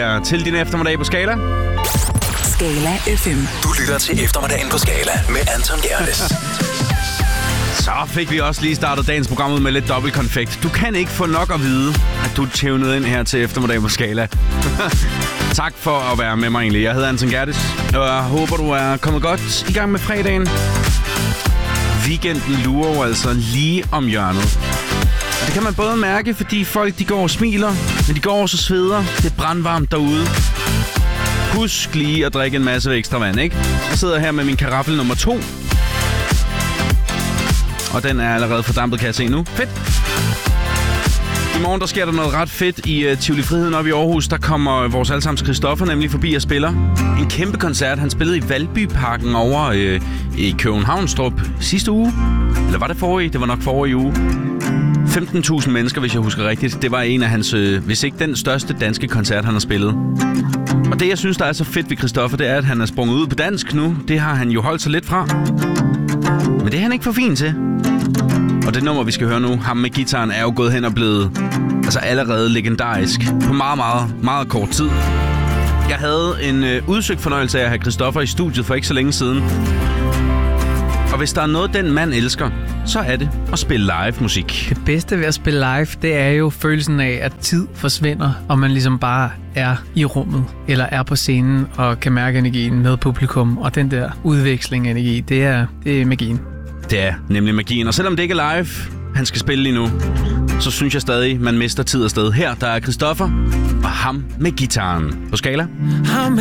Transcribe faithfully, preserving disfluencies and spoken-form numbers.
her til din eftermiddag på Skala. Skala F M. Du lytter til eftermiddagen på Skala med Anton Gernes. Så fik vi også lige startet dagens program ud med lidt dobbelt konfekt. Du kan ikke få nok at vide, at du er tunet ind her til eftermiddag på Skala. Tak for at være med mig egentlig. Jeg hedder Anton Gernes, og jeg håber, du er kommet godt i gang med fredagen. Weekenden lurer jo altså lige om hjørnet. Og det kan man både mærke, fordi folk de går og smiler, men de går også og sveder. Det er brandvarmt derude. Husk lige at drikke en masse ekstra vand, ikke? Jeg sidder her med min karaffel nummer to. Og den er allerede fordampet, kan jeg se nu. Fedt! I morgen der sker der noget ret fedt i uh, Tivoli Friheden oppe i Aarhus. Der kommer vores allesammens Christoffer nemlig forbi og spiller en kæmpe koncert. Han spillede i Valbyparken over uh, i Københavnstrup sidste uge. Eller var det forrige? Det var nok forrige uge. femten tusind mennesker, hvis jeg husker rigtigt. Det var en af hans, uh, hvis ikke den største danske koncert, han har spillet. Og det, jeg synes, der er så fedt ved Christoffer, det er, at han er sprunget ud på dansk nu. Det har han jo holdt sig lidt fra. Men det er han ikke for fin til. Og det nummer, vi skal høre nu, ham med gitaren, er jo gået hen og blevet altså allerede legendarisk på meget, meget, meget kort tid. Jeg havde en øh, udsøgt fornøjelse af at have Christoffer i studiet for ikke så længe siden. Og hvis der er noget, den mand elsker, så er det at spille live musik. Det bedste ved at spille live, det er jo følelsen af, at tid forsvinder, og man ligesom bare er i rummet, eller er på scenen og kan mærke energien med publikum. Og den der udveksling af energi, det er, det er magien. Det er nemlig magien. Og selvom det ikke er live, han skal spille lige nu, så synes jeg stadig, man mister tid og sted. Her der er Christoffer og ham med gitaren på Skala.